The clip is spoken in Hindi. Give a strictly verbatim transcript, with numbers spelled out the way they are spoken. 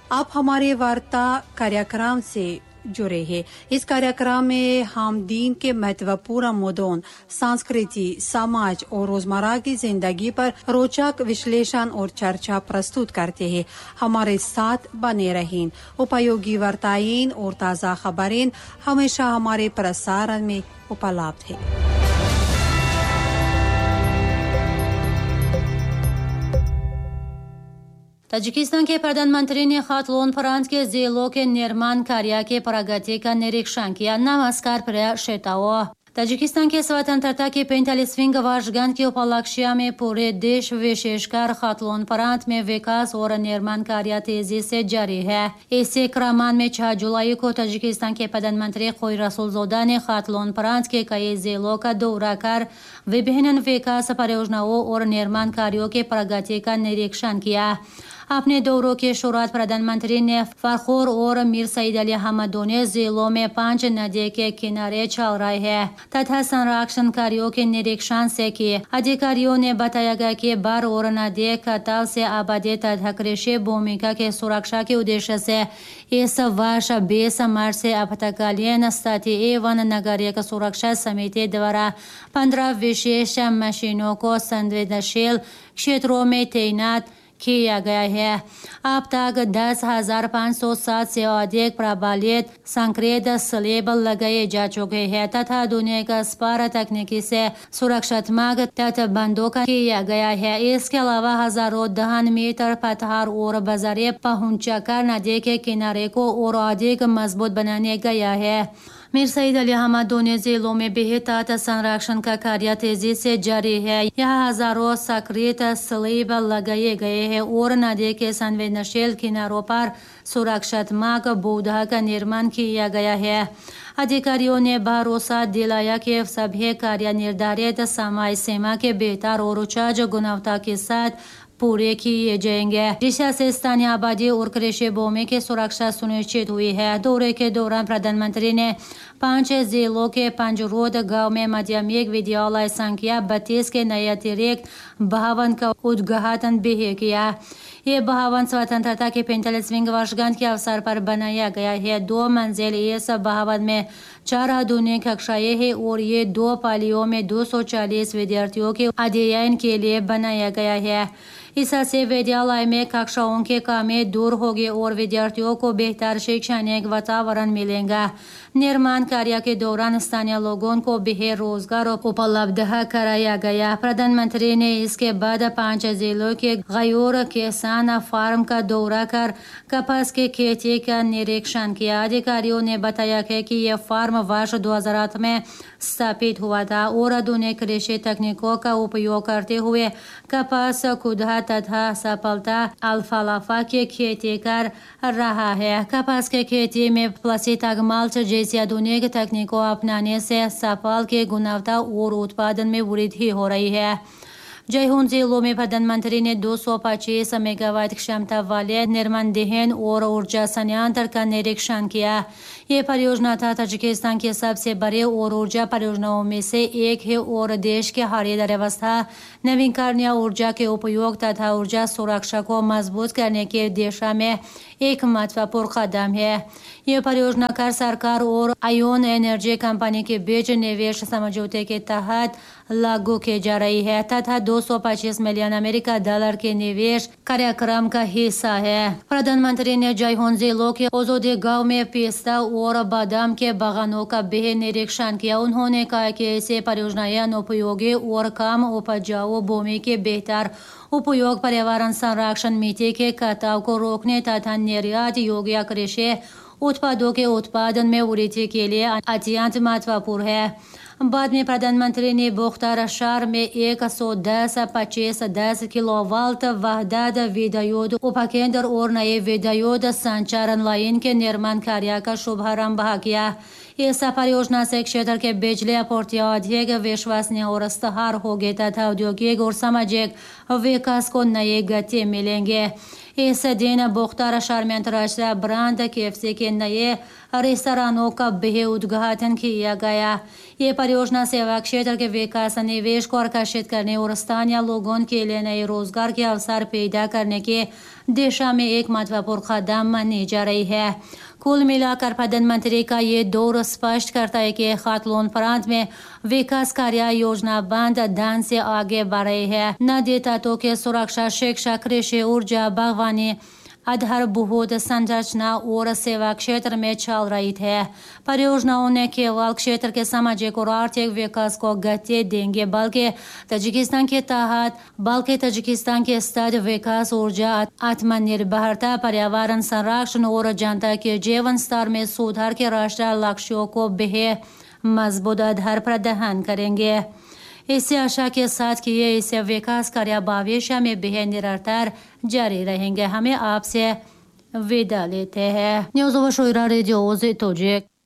आप हमारे वार्ता कार्यक्रम से जुड़े हैं। इस कार्यक्रम में हम दीन के महत्वपूर्ण मुद्दों, संस्कृति, समाज और रोजमर्रा की जिंदगी पर रोचक विश्लेषण और चर्चा प्रस्तुत करते हैं। हमारे साथ बने रहें। उपयोगी वार्ताएं और ताज़ा खबरें हमेशा हमारे प्रसारण में उपलब्ध है। ताजिकिस्तान के प्रधानमंत्री ने खातून प्रांत के जिलों के निर्माण कार्य के प्रगति का निरीक्षण किया। नमस्कार प्रिय श्रोताओं, ताजिकिस्तान के स्वतंत्रता की पैंतालीसवीं वर्षगांठ के उपलक्ष्य में पूरे देश विशेषकर खातून प्रांत में विकास और निर्माण कार्य तेजी से जारी है। इसी क्रम में छह जुलाई को ताजिकिस्तान के प्रधानमंत्री खोई रसूलजोदा ने खातून प्रांत के कई जिलों का दौरा कर विभिन्न विकास परियोजनाओं और निर्माण कार्यों के प्रगति का निरीक्षण किया। अपने दौरों की शुरुआत प्रधानमंत्री ने फरखोर और मीर सईद अली अहमद दोनों जिलों में पांच नदी के किनारे चल रहे हैं तथा संरक्षण कार्यों के निरीक्षण से किए। अधिकारियों ने बताया गया कि बाढ़ और नदी कटाव से आबादी तथा कृषि भूमिका के सुरक्षा के उद्देश्य से इस वर्ष बीस मार्च से आपातकालीन स्थिति एवं नागरिक सुरक्षा समिति द्वारा पंद्रह विशेष मशीनों को संवेदनशील क्षेत्रों में तैनात किया गया है। अब तक दस हजार पाँच सौ सात से अधिक प्रबलित संक्रिय स्लैब लगाए जा चुके हैं तथा आधुनिक स्पार तकनीकी से सुरक्षात्मक तटबंधों का किया गया है। इसके अलावा हजारों दहन मीटर पत्थर और बाजारें पहुंचाकर नदी के किनारे को और अधिक मजबूत बनाने गया है। मीर सईद अली अहमद दोनों जिलों में बेहतर संरक्षण का कार्य तेजी से जारी है। यहाँ हजारों सक्रिय स्लैब लगाए गए हैं और नदी के संवेदनशील किनारों पर सुरक्षात्मक बौद्ध का निर्माण किया गया है। अधिकारियों ने भरोसा दिलाया कि सभी कार्य निर्धारित समय सीमा के बेहतर और उच्च गुणवत्ता के साथ पूरे किए जाएंगे, जिससे स्थानीय आबादी और कृषि भूमि की सुरक्षा सुनिश्चित हुई है। दौरे के दौरान प्रधानमंत्री ने पांच जिलों के पंजरोद गांव में माध्यमिक विद्यालय संख्या बत्तीस के नए अतिरिक्त भवन का उद्घाटन भी किया। ये भवन स्वतंत्रता की पैंतालीसवीं वर्षगांठ के अवसर पर बनाया गया है। दो मंजिल इस भवन में चार आधुनिक कक्षाएं हैं और ये दो पालियों में दो सौ चालीस विद्यार्थियों के अध्ययन के लिए बनाया गया है। इससे विद्यालय में कक्षाओं के कमी दूर होगी और विद्यार्थियों को बेहतर शैक्षणिक वातावरण मिलेगा। निर्माण कार्य के दौरान स्थानीय लोगों को भी रोजगार उपलब्ध कराया गया। प्रधानमंत्री ने इसके बाद पांच जिलों के गयूर किसान फार्म का दौरा कर कपास की खेती का निरीक्षण किया। अधिकारियों ने बताया कि यह फार्म वर्ष दो हजार आठ में स्थापित हुआ था और आधुनिक कृषि तकनीकों का उपयोग करते हुए कपास, खुदा तथा सफलता अल्फाल्फा की खेती कर रहा है। कपास की खेती में प्लास्टिक मल्च जैसी आधुनिक तकनीकों अपनाने से सफल की गुणवत्ता और उत्पादन में वृद्धि हो रही है। जयहुन जिलों में प्रधानमंत्री ने दो सौ पच्चीस मेगावाट क्षमता वाले निर्माणधीन और ऊर्जा संयंत्र का निरीक्षण किया। ये परियोजना था ताजिकिस्तान के सबसे बड़े और ऊर्जा परियोजनाओं में से एक है और देश के हरित अर्थव्यवस्था, नवीकरणीय ऊर्जा के उपयोग तथा ऊर्जा सुरक्षा को मजबूत करने की दिशा में एक महत्वपूर्ण कदम है। ये परियोजना कर सरकार और आयोन एनर्जी कंपनी के बीच निवेश समझौते के तहत लागू की जा रही है तथा दो सौ पच्चीस मिलियन अमेरिका डॉलर के निवेश कार्यक्रम का हिस्सा है। प्रधानमंत्री ने जयहुन जिलों के ओजोदी गांव में पिस्ता और बादाम के बागानों का भी निरीक्षण किया। उन्होंने कहा कि ऐसे परियोजनाएं अनुपयोगी और कम उपजाऊ भूमि के बेहतर उपयोग, पर्यावरण संरक्षण, मिट्टी के कटाव को रोकने तथा निर्यात योग्य कृषि उत्पादों के उत्पादन में वृद्धि के लिए अत्यंत महत्वपूर्ण है। बाद में प्रधानमंत्री ने बुख्तार शहर में एक सौ दस पच्चीस दस किलोवाट वहदत विद्युत उपकेंद्र और नए विद्युत संचारण लाइन के निर्माण कार्य का शुभारंभ किया। इस परियोजना से क्षेत्र के बिजली आपूर्ति अधिक विश्वसनीय और स्थिर होगी तथा औद्योगिक और सामाजिक विकास को नई गति मिलेंगे। इस दिन बुख्तार शहर में अंतर्राष्ट्रीय ब्रांड केएफसी के नए रेस्तरानों का भी उद्घाटन किया गया। ये परियोजना सेवा क्षेत्र के विकास, निवेश को आकर्षित करने और स्थानीय लोगों के लिए नए रोजगार के अवसर पैदा करने की दिशा में एक महत्वपूर्ण कदम मानी जा रही है। कुल मिलाकर प्रधानमंत्री का ये दौर स्पष्ट करता है कि खातून प्रांत में विकास कार्य योजनाबद्ध ढंग से आगे बढ़ रहे हैं। नदी तटों की सुरक्षा, शिक्षा, कृषि, ऊर्जा, बागवानी, आधारभूत संरचना और सेवा क्षेत्र में चल रही थे। परियोजनाओं ने केवल क्षेत्र के सामाजिक और आर्थिक विकास को गति देंगे बल्कि ताजिकिस्तान के तहत बल्कि ताजिकिस्तान के स्तर विकास, ऊर्जा, आत्मनिर्भरता, पर्यावरण संरक्षण और जनता के जीवन स्तर में सुधार के राष्ट्रीय लक्ष्यों को बेहद मजबूत आधार प्रदान करेंगे। इससे आशा के साथ कि ये इसे विकास कार्य भविष्य में बेहद निरंतर जारी रहेंगे। हमें आपसे विदा लेते हैं। News radio